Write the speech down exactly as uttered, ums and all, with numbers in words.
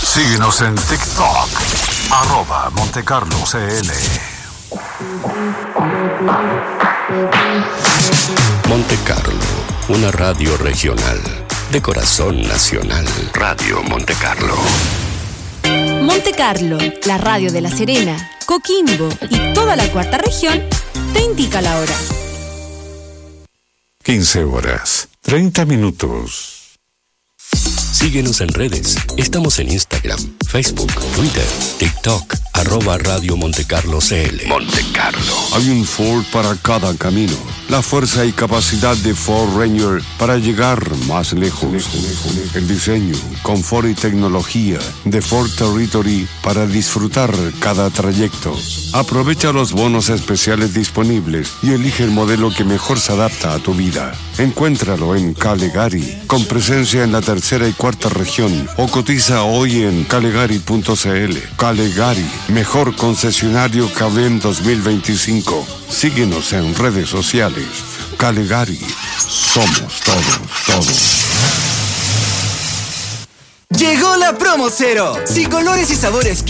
Síguenos en TikTok, arroba Montecarlo C L. Montecarlo, una radio regional de corazón nacional. Radio Montecarlo. Montecarlo, la radio de La Serena, Coquimbo y toda la cuarta región, te indica la hora. quince horas, treinta minutos. Síguenos en redes. Estamos en Instagram, Facebook, Twitter, TikTok, arroba Radio Montecarlo C L. Montecarlo. Hay un Ford para cada camino. La fuerza y capacidad de Ford Ranger para llegar más lejos. El diseño, confort y tecnología de Ford Territory para disfrutar cada trayecto. Aprovecha los bonos especiales disponibles y elige el modelo que mejor se adapta a tu vida. Encuéntralo en Calegari, con presencia en la tercera y cuarta región, o cotiza hoy en calegari punto c l. Calegari, mejor concesionario C A V E M dos mil veinticinco. Síguenos en redes sociales. Calegari, somos todos, todos. Llegó la promo cero, sin colores y sabores.